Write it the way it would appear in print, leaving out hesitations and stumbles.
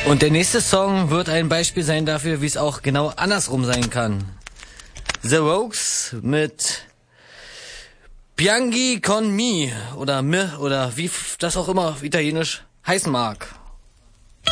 Und der nächste Song wird ein Beispiel sein dafür, wie es auch genau andersrum sein kann. The Rogues mit Pianghi con mi oder wie das auch immer auf Italienisch heißen mag.